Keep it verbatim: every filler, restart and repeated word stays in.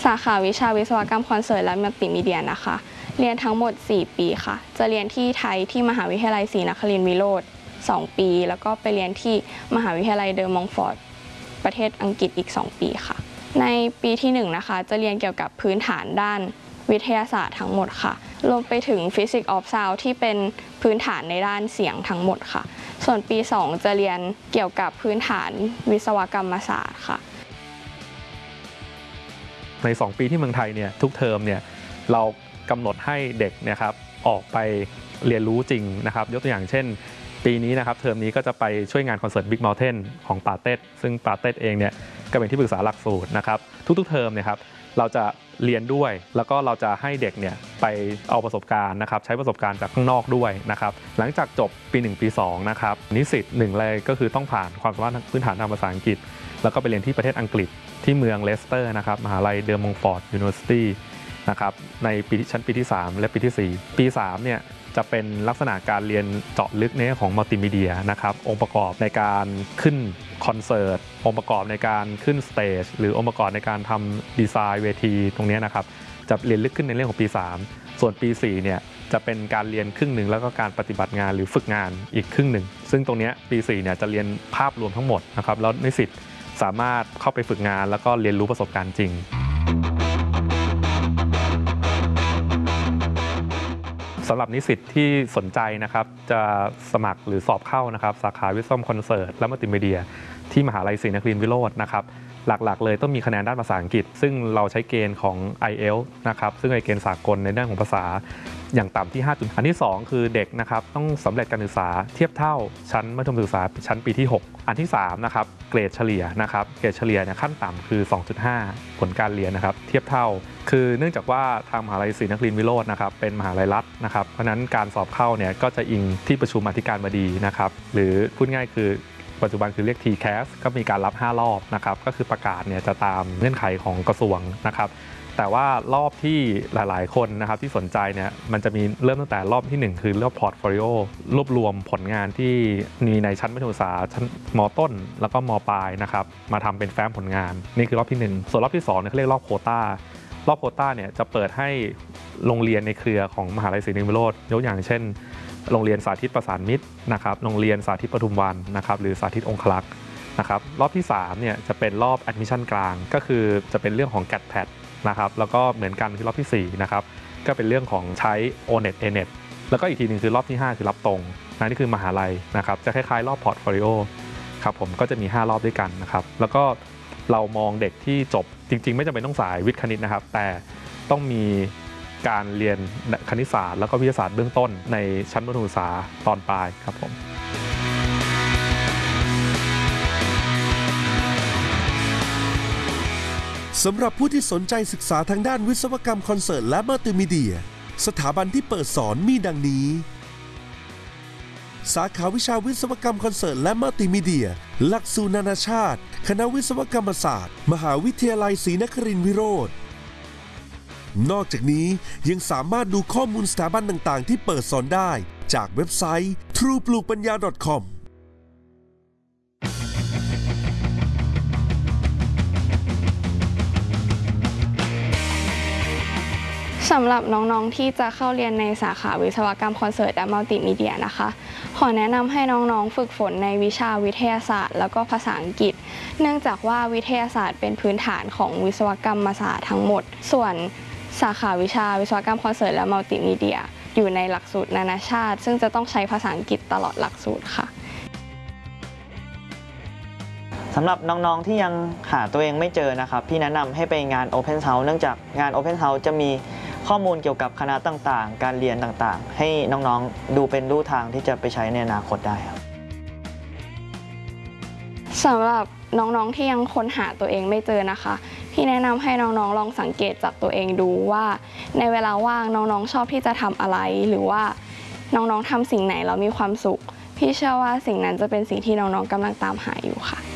าขาวิชาวิศวกรรมคอนเสิร์ตและมัลติมีเดียนะคะเรียนทั้งหมดสี่ปีค่ะจะเรียนที่ไทยที่มหาวิทยาลัยศรีนครินทร์วิโรธสองปีแล้วก็ไปเรียนที่มหาวิทยาลัยเดอมองฟอร์ดประเทศอังกฤษอีกสองปีค่ะในปีที่หนึ่งนะคะจะเรียนเกี่ยวกับพื้นฐานด้านวิทยาศาสตร์ทั้งหมดค่ะรวมไปถึง Physics of Sound ที่เป็นพื้นฐานในด้านเสียงทั้งหมดค่ะส่วนปีสองจะเรียนเกี่ยวกับพื้นฐานวิศวกรรมศาสตร์ค่ะในสองปีที่เมืองไทยเนี่ยทุกเทอมเนี่ยเรากำหนดให้เด็กเนี่ยครับออกไปเรียนรู้จริงนะครับยกตัวอย่างเช่นปีนี้นะครับเทอมนี้ก็จะไปช่วยงานคอนเสิร์ต Big Mountain ของปาเต็ดซึ่งปาเต็ดเองเนี่ยก็เป็นที่ปรึกษาหลักสูตรนะครับทุกๆเทอมเนี่ยครับเราจะเรียนด้วยแล้วก็เราจะให้เด็กเนี่ยไปเอาประสบการณ์นะครับใช้ประสบการณ์จากข้างนอกด้วยนะครับหลังจากจบปีหนึ่งปีสองนะครับนิสิตหนึ่งเลยก็คือต้องผ่านความสามารถพื้นฐานทางภาษาอังกฤษแล้วก็ไปเรียนที่ประเทศอังกฤษที่เมืองเลสเตอร์นะครับมหาลัยเดอมองฟอร์ดยูนิเวอร์ซิตี้นะครับในปีชั้นปีที่สามและปีที่สี่ปีสามเนี่ยจะเป็นลักษณะการเรียนเจาะลึกในของมัลติมีเดียนะครับองค์ประกอบในการขึ้นคอนเสิร์ตองค์ประกอบในการขึ้นสเตจหรือองค์ประกอบในการทำดีไซน์เวทีตรงนี้นะครับจะเรียนลึกขึ้นในเรื่องของปีสามส่วนปีสี่เนี่ยจะเป็นการเรียนครึ่งหนึ่งแล้วก็การปฏิบัติงานหรือฝึกงานอีกครึ่งหนึ่งซึ่งตรงนี้ปีสี่เนี่ยจะเรียนภาพรวมทั้งหมดนะครับแล้วนิสิตสามารถเข้าไปฝึกงานแล้วก็เรียนรู้ประสบการณ์จริงสำหรับนิสิตที่สนใจนะครับจะสมัครหรือสอบเข้านะครับสาขาวิศวกรรมคอนเสิร์ตและมัลติมีเดียที่มหาลัยศรีนครินทร์วิโรจน์นะครับหลักๆเลยต้องมีคะแนนด้านภาษาอังกฤษซึ่งเราใช้เกณฑ์ของ ไอ เอล ที เอส นะครับซึ่งเป็นเกณฑ์สากลในด้านของภาษาอย่างต่ำที่ห้าจุดอันที่สองคือเด็กนะครับต้องสำเร็จการศึกษาเทียบเท่าชั้นมัธยมศึกษาชั้นปีที่หกอันที่สามนะครับเกรดเฉลี่ยนะครับเกรดเฉลี่ยเนี่ยขั้นต่ำคือ สองจุดห้า ผลการเรียนนะครับเทียบเท่าคือเนื่องจากว่าทางมหาลัยศรีนครินทร์วิโรจน์นะครับเป็นมหาลัยรัฐนะครับเพราะนั้นการสอบเข้าเนี่ยก็จะอิงที่ประชุมอธิการบดีนะครับหรือพูดง่ายคือปัจจุบันคือเรียก ที แคส ก็มีการรับห้ารอบนะครับก็คือประกาศเนี่ยจะตามเงื่อนไขของกระทรวงนะครับแต่ว่ารอบที่หลายๆคนนะครับที่สนใจเนี่ยมันจะมีเริ่มตั้งแต่รอบที่หนึ่งคือรอบพอร์ตโฟลิโอรวบรวมผลงานที่มีในชั้นมัธยมศึกษาชั้นม.ต้นแล้วก็ม.ปลายนะครับมาทำเป็นแฟ้มผลงานนี่คือรอบที่หนึ่งส่วนรอบที่สองเนี่ยเขาเรียกรอบโควต้ารอบโควต้าเนี่ยจะเปิดให้โรงเรียนในเครือของมหาลัยศรีนครินทร์วิโรจน์ยกอย่างเช่นโรงเรียนสาธิตประสานมิตรนะครับโรงเรียนสาธิตปทุมวันนะครับหรือสาธิตองคลักษณ์นะครับรอบที่สามเนี่ยจะเป็นรอบ admission กลางก็คือจะเป็นเรื่องของ แกท แพด นะครับแล้วก็เหมือนกันที่รอบที่สี่นะครับก็เป็นเรื่องของใช้ โอ เน็ต เอ เน็ต แล้วก็อีกทีนึงคือรอบที่ห้าคือรับตรงนะนี่คือมหาลัยนะครับจะคล้ายๆรอบพอร์ตโฟลิโอครับผมก็จะมีห้ารอบด้วยกันนะครับแล้วก็เรามองเด็กที่จบจริงๆไม่จำเป็นต้องสายวิทย์คณิตนะครับแต่ต้องมีการเรียนคณิตศาสตร์แล้วก็วิทยาศาสตร์เบื้องต้นในชั้นมัธยมศึกษาตอนปลายครับผมสำหรับผู้ที่สนใจศึกษาทางด้านวิศวกรรมคอนเสิร์ตและมัลติมีเดียสถาบันที่เปิดสอนมีดังนี้สาขาวิชาวิศวกรรมคอนเสิร์ตและมัลติมีเดียหลักสูตรนานาชาติคณะวิศวกรรมศาสตร์มหาวิทยาลัยศรีนครินทร์วิโรจน์นอกจากนี้ยังสามารถดูข้อมูลสถาบันต่างๆที่เปิดสอนได้จากเว็บไซต์ ทรู ปลูกปัญญา ดอท คอมสำหรับน้องๆที่จะเข้าเรียนในสาขาวิศวกรรมคอนเสิร์ตและมัลติมีเดียนะคะขอแนะนำให้น้องๆฝึกฝนในวิชาวิทยาศาสตร์แล้วก็ภาษาอังกฤษเนื่องจากว่าวิทยาศาสตร์เป็นพื้นฐานของวิศวกรรมศาสตร์ทั้งหมดส่วนสาขาวิชาวิศวกรรมคอนเสิร์ตและมัลติมีเดียอยู่ในหลักสูตรนานาชาติซึ่งจะต้องใช้ภาษาอังกฤษตลอดหลักสูตรค่ะสำหรับน้องๆที่ยังหาตัวเองไม่เจอนะครับพี่แนะนำให้ไปงาน Open House เนื่องจากงาน Open House จะมีข้อมูลเกี่ยวกับคณะต่างๆการเรียนต่างๆให้น้องๆดูเป็นลู่ทางที่จะไปใช้ในอนาคตได้ครับสำหรับน้องๆที่ยังค้นหาตัวเองไม่เจอนะคะพี่แนะนำให้น้องๆลองสังเกตจากตัวเองดูว่าในเวลาว่างน้องๆชอบที่จะทำอะไรหรือว่าน้องๆทำสิ่งไหนแล้วมีความสุขพี่เชื่อว่าสิ่งนั้นจะเป็นสิ่งที่น้องๆกำลังตามหาอยู่ค่ะ